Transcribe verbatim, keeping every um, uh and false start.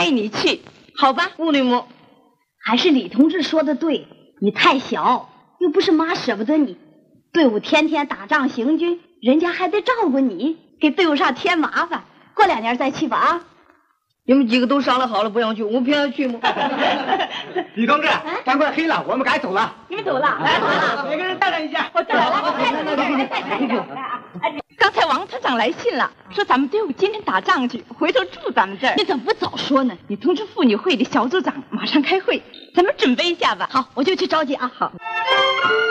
答应你去，好吧？ 不的么？ 还是李同志说的对，你太小，又不是妈舍不得你。队伍天天打仗行军，人家还得照顾你，给队伍上添麻烦。过两年再去吧啊！ 你们几个都商量好了不让去，我偏要去吗？ 李同志，天快黑了，我们该走了。 你们走了， 来，每个人带上一件。 我带来了，来来来来。刚才王团长来信了，说咱们队伍今天打仗去，回头住咱们这儿。 你怎么不早说呢？ 你通知妇女会的小组长马上开会，咱们准备一下吧。 好，我就去召集啊。 好。